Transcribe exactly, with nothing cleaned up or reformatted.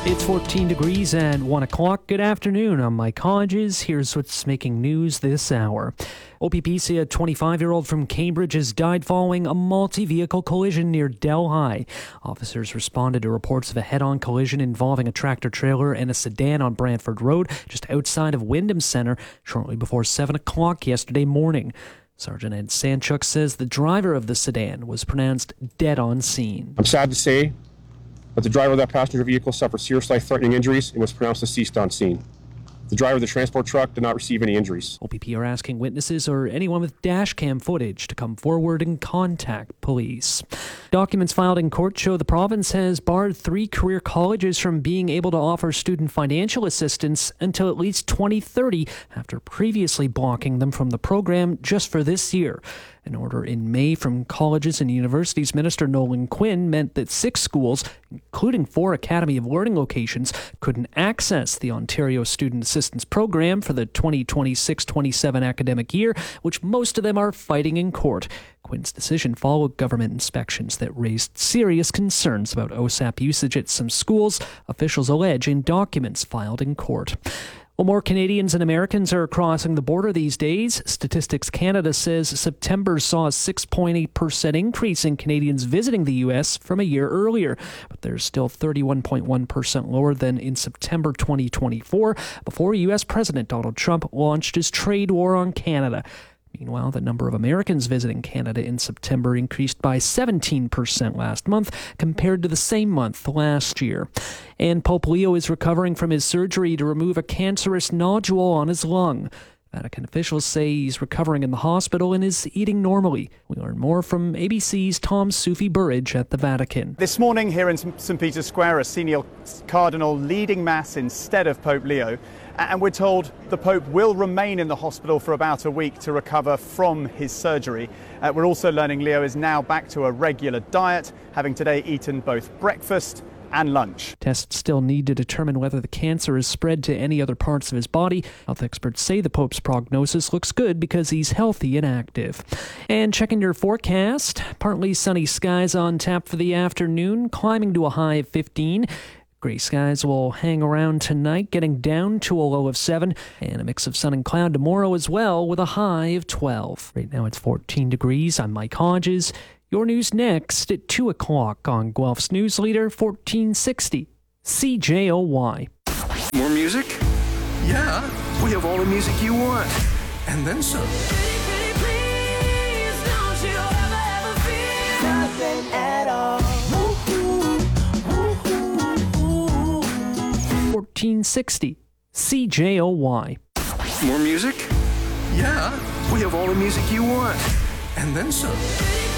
It's fourteen degrees at one o'clock. Good afternoon. I'm Mike Hodges. Here's what's making news this hour. O P P say a twenty-five-year-old from Cambridge has died following a multi-vehicle collision near Delhi. Officers responded to reports of a head-on collision involving a tractor-trailer and a sedan on Brantford Road, just outside of Wyndham Centre, shortly before seven o'clock yesterday morning. Sergeant Ed Sanchuk says the driver of the sedan was pronounced dead on scene. I'm sad to say that the driver of that passenger vehicle suffered serious life-threatening injuries and was pronounced deceased on scene. The driver of the transport truck did not receive any injuries. O P P are asking witnesses or anyone with dash cam footage to come forward and contact police. Documents filed in court show the province has barred three career colleges from being able to offer student financial assistance until at least twenty thirty, after previously blocking them from the program just for this year. An order in May from Colleges and Universities Minister Nolan Quinn meant that six schools, including four Academy of Learning locations, couldn't access the Ontario Student Assistance Program for the twenty twenty-six twenty-seven academic year, which most of them are fighting in court. Quinn's decision followed government inspections that raised serious concerns about O S A P usage at some schools, officials allege in documents filed in court. Well, more Canadians and Americans are crossing the border these days. Statistics Canada says September saw a six point eight percent increase in Canadians visiting the U S from a year earlier, but they're still thirty-one point one percent lower than in September twenty twenty-four, before U S President Donald Trump launched his trade war on Canada. Meanwhile, the number of Americans visiting Canada in September increased by seventeen percent last month compared to the same month last year. And Pope Leo is recovering from his surgery to remove a cancerous nodule on his lung. Vatican officials say he's recovering in the hospital and is eating normally. We learn more from A B C's Tom Soufi-Burridge at the Vatican. This morning here in Saint Peter's Square, a senior cardinal leading Mass instead of Pope Leo. And we're told the Pope will remain in the hospital for about a week to recover from his surgery. Uh, we're also learning Leo is now back to a regular diet, having today eaten both breakfast and lunch. Tests still need to determine whether the cancer is spread to any other parts of his body. Health experts say the Pope's prognosis looks good because he's healthy and active. And checking your forecast, partly sunny skies on tap for the afternoon, climbing to a high of fifteen. Gray skies will hang around tonight, getting down to a low of seven, and a mix of sun and cloud tomorrow as well, with a high of twelve. Right now it's fourteen degrees. I'm Mike Hodges. Your news next at two o'clock on Guelph's News Leader fourteen sixty C J O Y. More music? Yeah, we have all the music you want, and then some. fourteen sixty C J O Y. More music? Yeah, we have all the music you want, and then some.